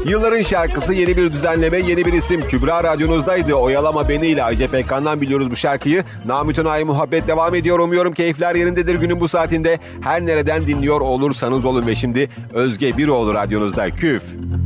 Yılların şarkısı, yeni bir düzenleme, yeni bir isim. Kübra radyonuzdaydı. Oyalama Beni ile Ajda Pekkan'dan biliyoruz bu şarkıyı. Namütenayi muhabbet devam ediyor. Umuyorum keyifler yerindedir günün bu saatinde. Her nereden dinliyor olursanız olun ve şimdi Özge Biroğlu radyonuzda. Küf.